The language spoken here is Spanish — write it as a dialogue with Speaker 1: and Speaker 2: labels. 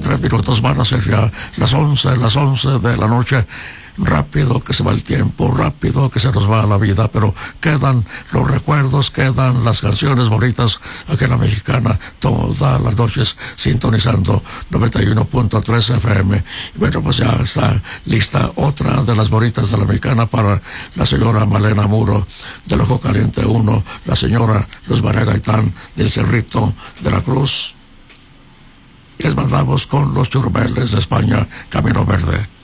Speaker 1: 3 minutos van a ser ya las 11 de la noche. Rápido que se va el tiempo, rápido que se nos va la vida, pero quedan los recuerdos, quedan las canciones bonitas aquí en La Mexicana, todas las noches sintonizando 91.3 FM. Y bueno, pues ya está lista otra de las bonitas de La Mexicana para la señora Malena Muro del Ojo Caliente 1, la señora Luz María Gaitán del Cerrito de la Cruz. Y les mandamos con los Churbeles de España, Camino Verde.